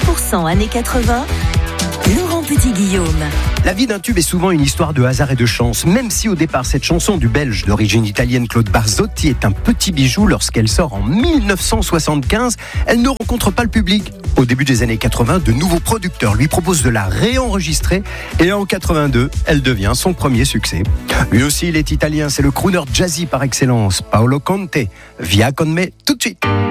100% années 80, Laurent Petit-Guillaume. La vie d'un tube est souvent une histoire de hasard et de chance, même si au départ cette chanson du Belge d'origine italienne Claude Barzotti est un petit bijou lorsqu'elle sort en 1975, elle ne rencontre pas le public. Au début des années 80, de nouveaux producteurs lui proposent de la réenregistrer et en 82, elle devient son premier succès. Lui aussi il est italien, c'est le crooner jazzy par excellence, Paolo Conte. Via con me tout de suite.